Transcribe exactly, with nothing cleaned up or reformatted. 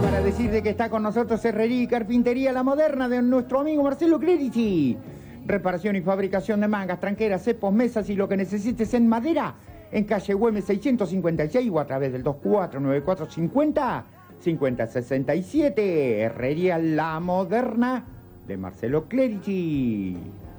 Para decirte que está con nosotros Herrería y Carpintería La Moderna de nuestro amigo Marcelo Clerici. Reparación y fabricación de mangas, tranqueras, cepos, mesas y lo que necesites en madera. En calle Güemes seiscientos cincuenta y seis o a través del dos cuatro nueve cuatro cinco cero cinco cero seis siete. Herrería La Moderna de Marcelo Clerici.